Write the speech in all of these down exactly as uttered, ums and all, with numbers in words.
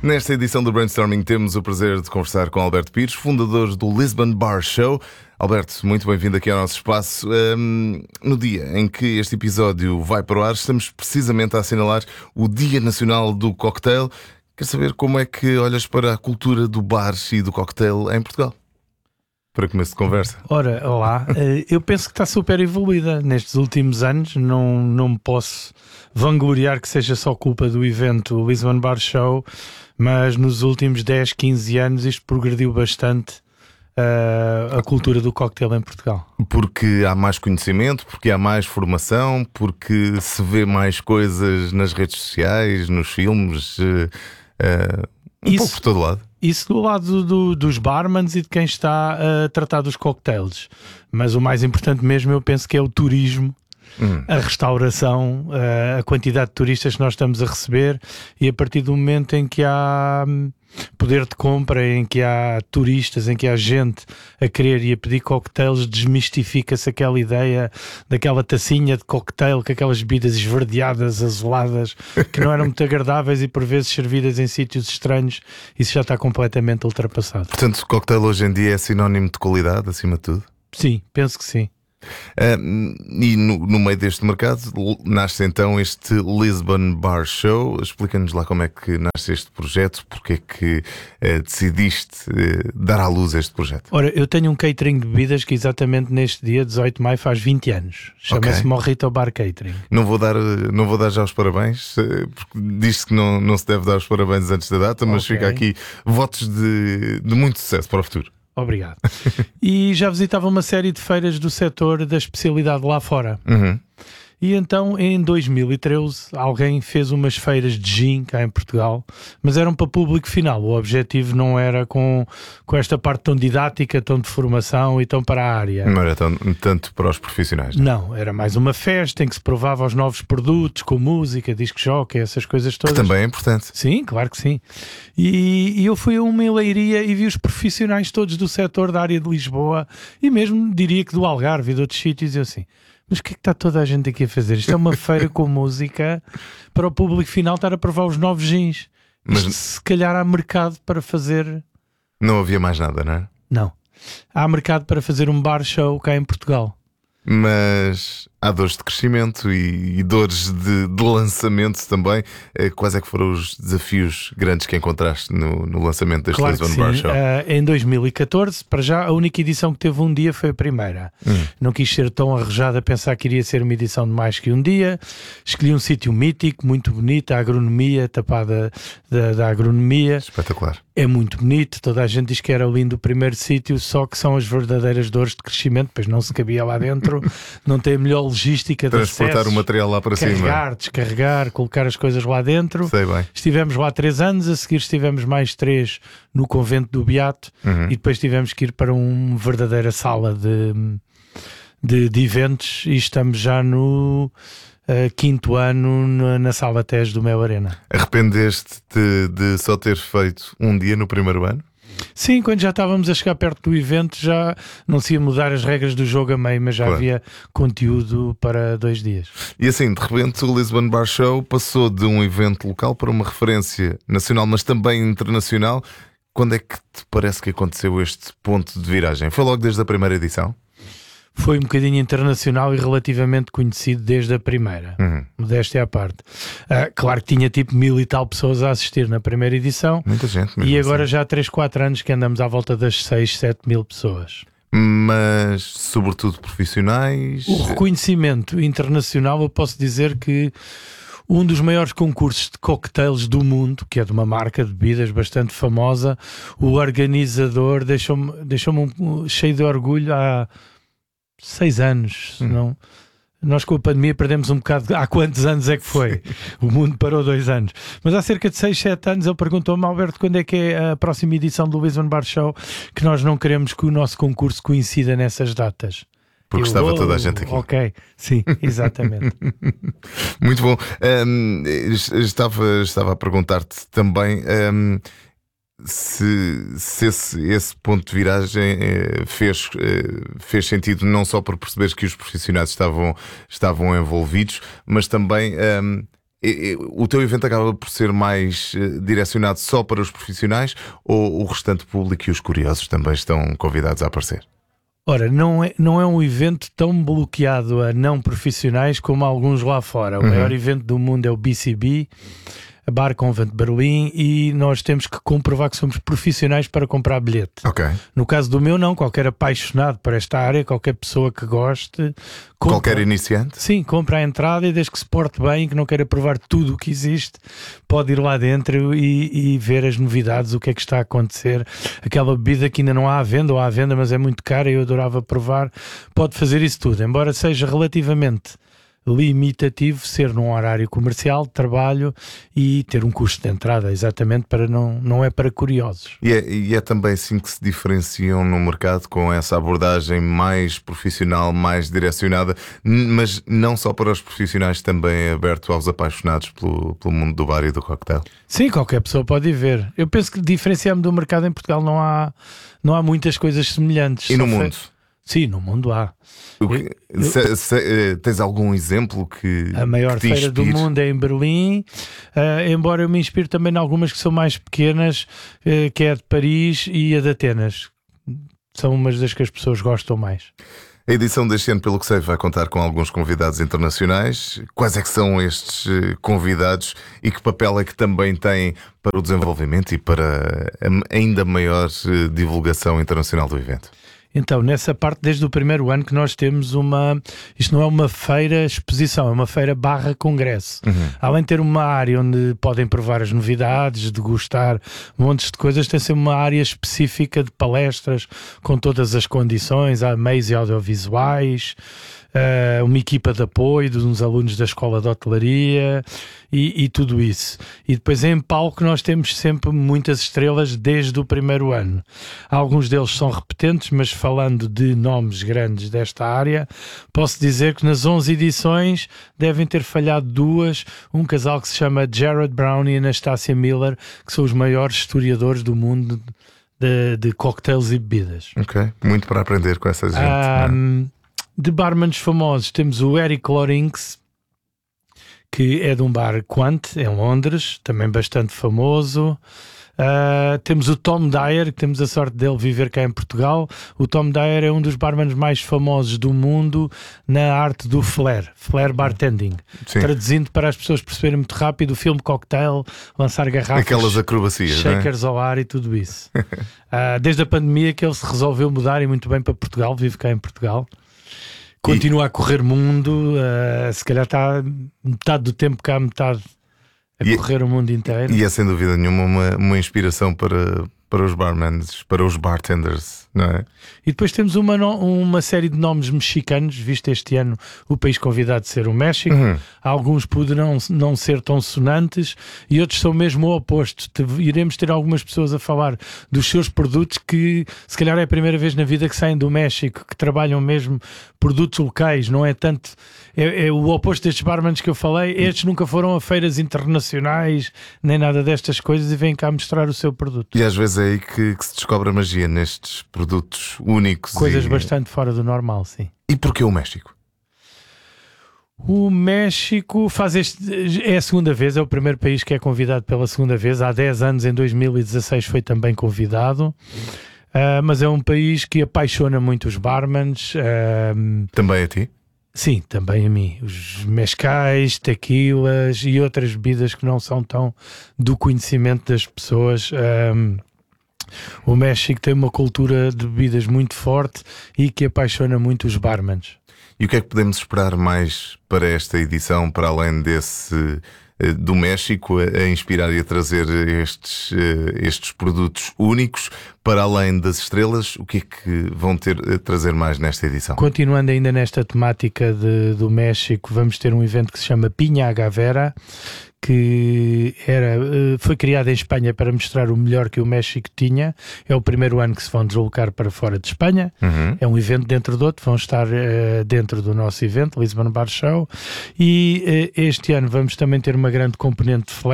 Nesta edição do Brainstorming temos o prazer de conversar com Alberto Pires, fundador do Lisbon Bar Show. Alberto, muito bem-vindo aqui ao nosso espaço. Um, no dia em que este episódio vai para o ar, estamos precisamente a assinalar o Dia Nacional do Cocktail. Quero saber como é que olhas para a cultura do bar e do cocktail em Portugal? Para começo de conversa. Ora, olá, eu penso que está super evoluída nestes últimos anos. Não, não me posso vangloriar que seja só culpa do evento Lisbon Bar Show, mas nos últimos dez, quinze anos isto progrediu bastante uh, a cultura do cocktail em Portugal. Porque há mais conhecimento, porque há mais formação, porque se vê mais coisas nas redes sociais, nos filmes, uh, uh, um Isso... pouco por todo lado. Isso do lado do, dos barmans e de quem está a tratar dos cocktails. Mas o mais importante mesmo eu penso que é o turismo, hum. a restauração, a quantidade de turistas que nós estamos a receber, e a partir do momento em que há poder de compra, em que há turistas, em que há gente a querer e a pedir cocktails, desmistifica-se aquela ideia daquela tacinha de cocktail com aquelas bebidas esverdeadas, azuladas, que não eram muito agradáveis e por vezes servidas em sítios estranhos. Isso já está completamente ultrapassado. Portanto, o cocktail hoje em dia é sinónimo de qualidade, acima de tudo? Sim, penso que sim. Uh, e no, no meio deste mercado nasce então este Lisbon Bar Show. Explica-nos lá como é que nasce este projeto, porque é que uh, decidiste uh, dar à luz este projeto. Ora, eu tenho um catering de bebidas que exatamente neste dia dezoito de maio faz vinte anos. Chama-se okay. Morrito Bar Catering. Não vou dar, não vou dar já os parabéns, porque diz-se que não, não se deve dar os parabéns antes da data, mas okay. fica aqui votos de, de muito sucesso para o futuro. Obrigado. E já visitava uma série de feiras do setor da especialidade lá fora. Uhum. E então, em dois mil e treze, alguém fez umas feiras de gin cá em Portugal, mas eram para público final. O objetivo não era com, com esta parte tão didática, tão de formação e tão para a área. Não era tão, tanto para os profissionais. Não? não, era mais uma festa em que se provava os novos produtos, com música, disc-jockey, essas coisas todas. Que também é importante. Sim, claro que sim. E, e eu fui a uma leiria e vi os profissionais todos do setor da área de Lisboa e mesmo diria que do Algarve e de outros sítios, e eu assim... Mas o que é que está toda a gente aqui a fazer? Isto é uma feira com música para o público final estar a provar os novos gins. Mas isto, se calhar há mercado para fazer... Não havia mais nada, não é? Não. Há mercado para fazer um bar show cá em Portugal. Mas há dores de crescimento e, e dores de, de lançamento também. Quais é que foram os desafios grandes que encontraste no, no lançamento deste claro Lisbon Bar Show? Uh, em dois mil e catorze, para já, a única edição que teve um dia foi a primeira. Hum. Não quis ser tão arrojado a pensar que iria ser uma edição de mais que um dia. Escolhi um sítio mítico, muito bonito, a agronomia, tapada da, da agronomia. Espetacular. É muito bonito, toda a gente diz que era lindo o primeiro sítio, só que são as verdadeiras dores de crescimento, pois não se cabia lá dentro, não tem a melhor logística de transportar acessos, o material lá para carregar, cima. Carregar, descarregar, colocar as coisas lá dentro. Sei bem. Estivemos lá três anos, a seguir estivemos mais três no convento do Beato, uhum. e depois tivemos que ir para uma verdadeira sala de, de, de eventos e estamos já no... Uh, quinto ano na, na Sala Tejo do Mel Arena. Arrependeste-te de só ter feito um dia no primeiro ano? Sim, quando já estávamos a chegar perto do evento já não se ia mudar as regras do jogo a meio, mas já claro. havia conteúdo para dois dias. E assim, de repente o Lisbon Bar Show passou de um evento local para uma referência nacional, mas também internacional. Quando é que te parece que aconteceu este ponto de viragem? Foi logo desde a primeira edição? Foi um bocadinho internacional e relativamente conhecido desde a primeira. Uhum. Modéstia à parte. Uh, claro que tinha tipo mil e tal pessoas a assistir na primeira edição. Muita gente. E agora assim. já há três, quatro anos que andamos à volta das seis, sete mil pessoas. Mas sobretudo profissionais. O reconhecimento internacional, eu posso dizer que um dos maiores concursos de cocktails do mundo, que é de uma marca de bebidas bastante famosa, o organizador deixou-me deixou-me um, cheio de orgulho há seis anos, hum. não? Nós com a pandemia perdemos um bocado. Há quantos anos é que foi? Sim. O mundo parou dois anos. Mas há cerca de seis, sete anos ele perguntou-me: Alberto, quando é que é a próxima edição do Lisbon Bar Show? Que nós não queremos que o nosso concurso coincida nessas datas. Porque eu, estava oh, toda a gente aqui. Ok, sim, exatamente. Muito bom. Um, estava, estava a perguntar-te também um, se, se esse, esse ponto de viragem eh, fez, eh, fez sentido não só por perceberes que os profissionais estavam, estavam envolvidos, mas também um, o teu evento acaba por ser mais direcionado só para os profissionais ou o restante público e os curiosos também estão convidados a aparecer? Ora, não é, não é um evento tão bloqueado a não profissionais como alguns lá fora. O uhum. maior evento do mundo é o B C B, a Bar Convent de Berlim, e nós temos que comprovar que somos profissionais para comprar bilhete. Okay. No caso do meu, não. Qualquer apaixonado por esta área, qualquer pessoa que goste... Compra, qualquer iniciante? Sim, compra a entrada e desde que se porte bem, que não queira provar tudo o que existe, pode ir lá dentro e, e ver as novidades, o que é que está a acontecer. Aquela bebida que ainda não há à venda, ou há à venda, mas é muito cara e eu adorava provar. Pode fazer isso tudo, embora seja relativamente limitativo ser num horário comercial de trabalho e ter um custo de entrada, exatamente, para não, não é para curiosos. E é, e é também assim que se diferenciam no mercado, com essa abordagem mais profissional, mais direcionada, mas não só para os profissionais, também aberto aos apaixonados pelo, pelo mundo do bar e do cocktail. Sim, qualquer pessoa pode ir ver. Eu penso que diferenciar-me do mercado em Portugal não há, não há muitas coisas semelhantes. E no mundo? Fe... Sim, no mundo há. Que, eu, se, se, tens algum exemplo que a maior que feira do mundo é em Berlim, uh, embora eu me inspire também em algumas que são mais pequenas, uh, que é a de Paris e a de Atenas. São umas das que as pessoas gostam mais. A edição deste ano, pelo que sei, vai contar com alguns convidados internacionais. Quais é que são estes convidados e que papel é que também têm para o desenvolvimento e para a ainda maior divulgação internacional do evento? Então, nessa parte, desde o primeiro ano que nós temos uma... Isto não é uma feira exposição, é uma feira barra congresso. Uhum. Além de ter uma área onde podem provar as novidades, degustar montes de coisas, tem sempre uma área específica de palestras com todas as condições, há meios audiovisuais, uh, uma equipa de apoio de uns alunos da Escola de Hotelaria e, e tudo isso. E depois em palco nós temos sempre muitas estrelas desde o primeiro ano. Alguns deles são repetentes, mas falando de nomes grandes desta área, posso dizer que nas onze edições devem ter falhado duas, um casal que se chama Jared Brown e Anastasia Miller, que são os maiores historiadores do mundo de, de cocktails e bebidas. Ok, muito para aprender com essa gente. Um, de barmanos famosos temos o Eric Lorinks, que é de um bar Quant, em Londres, também bastante famoso. Uh, temos o Tom Dyer, que temos a sorte dele viver cá em Portugal. O Tom Dyer é um dos barmanos mais famosos do mundo na arte do flair, flair bartending. Sim. Traduzindo para as pessoas perceberem muito rápido, o filme Cocktail, lançar garrafas, aquelas acrobacias, shakers não é? Ao ar e tudo isso. uh, desde a pandemia que ele se resolveu mudar e muito bem para Portugal, vive cá em Portugal. Continua e... a correr mundo, uh, se calhar está metade do tempo cá, metade a e, correr o mundo inteiro. E é sem dúvida nenhuma uma, uma inspiração para, para os barmans, para os bartenders, não é? E depois temos uma, uma série de nomes mexicanos, visto este ano o país convidado de ser o México. Uhum. Alguns poderão não ser tão sonantes e outros são mesmo o oposto. Iremos ter algumas pessoas a falar dos seus produtos que se calhar é a primeira vez na vida que saem do México, que trabalham mesmo produtos locais, não é tanto... É, é o oposto destes barmans que eu falei. Estes nunca foram a feiras internacionais nem nada destas coisas e vêm cá mostrar o seu produto. E às vezes é aí que, que se descobre a magia nestes produtos únicos. Coisas e... bastante fora do normal, sim. E porquê o México? O México faz este... É a segunda vez, é o primeiro país que é convidado pela segunda vez. Há dez anos, em dois mil e dezasseis, foi também convidado. Uh, mas é um país que apaixona muito os barmans. Uh... Também a ti? Sim, também a mim. Os mezcais, tequilas e outras bebidas que não são tão do conhecimento das pessoas. Um, o México tem uma cultura de bebidas muito forte e que apaixona muito os barmans. E o que é que podemos esperar mais para esta edição, para além desse do México, a inspirar e a trazer estes, estes produtos únicos, para além das estrelas? O que é que vão ter a trazer mais nesta edição? Continuando ainda nesta temática de, do México, vamos ter um evento que se chama Piña Agavera, que era, foi criado em Espanha para mostrar o melhor que o México tinha. É o primeiro ano que se vão deslocar para fora de Espanha. Uhum. É um evento dentro de outro, vão estar uh, dentro do nosso evento, Lisbon Bar Show. E uh, este ano vamos também ter uma grande componente de flair,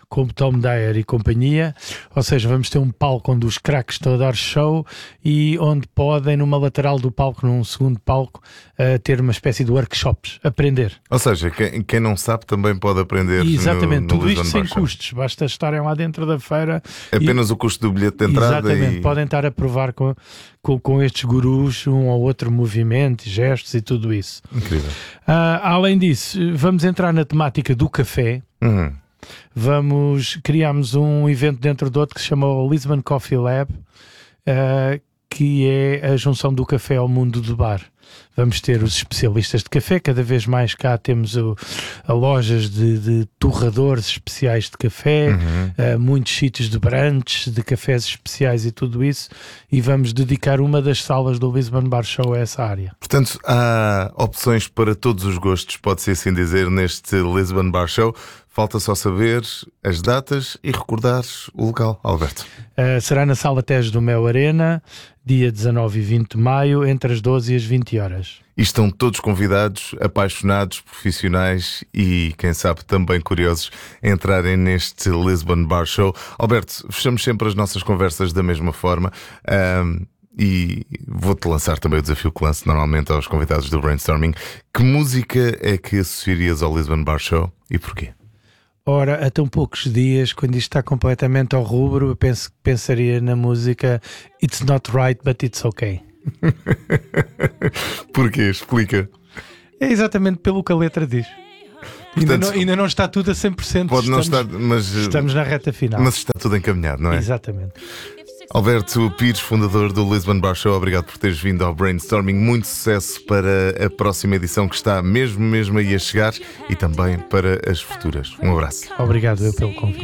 como Tom Dyer e companhia, ou seja, vamos ter um palco onde os craques estão a dar show e onde podem, numa lateral do palco, num segundo palco, uh, ter uma espécie de workshops, aprender. Ou seja, quem, quem não sabe também pode aprender. Exatamente, no, no tudo isto Lisbon sem Bar Show. custos, basta estarem lá dentro da feira. Apenas e... o custo do bilhete de entrada. Exatamente, e... podem estar a provar com, com, com estes gurus um ou outro movimento, gestos e tudo isso. Incrível. Uh, além disso, vamos entrar na temática do café. Uhum. Vamos, criamos um evento dentro do outro que se chama o Lisbon Coffee Lab, uh, que é a junção do café ao mundo do bar. Vamos ter os especialistas de café, cada vez mais cá temos o, a lojas de, de torradores especiais de café, uhum. uh, muitos sítios de brunch, de cafés especiais e tudo isso, e vamos dedicar uma das salas do Lisbon Bar Show a essa área. Portanto, há opções para todos os gostos, pode-se assim dizer, neste Lisbon Bar Show. Falta só saber as datas e recordar o local, Alberto. Uh, será na Sala Tejo do Mel Arena, dia dezanove e vinte de maio, entre as doze e as vinte horas. E estão todos convidados, apaixonados, profissionais e, quem sabe, também curiosos a entrarem neste Lisbon Bar Show. Alberto, fechamos sempre as nossas conversas da mesma forma. Um, E vou-te lançar também o desafio que lanço normalmente aos convidados do Brainstorming. Que música é que associarias ao Lisbon Bar Show e porquê? Ora, há tão poucos dias, quando isto está completamente ao rubro, eu penso, pensaria na música It's Not Right, But It's Okay. Porquê? Explica. É exatamente pelo que a letra diz. Portanto, ainda, não, ainda não está tudo a cem por cento. Pode não estamos, estar, mas estamos na reta final. Mas está tudo encaminhado, não é? Exatamente. Alberto Pires, fundador do Lisbon Bar Show, obrigado por teres vindo ao Brainstorming. Muito sucesso para a próxima edição que está mesmo, mesmo aí a chegar e também para as futuras. Um abraço. Obrigado eu pelo convite.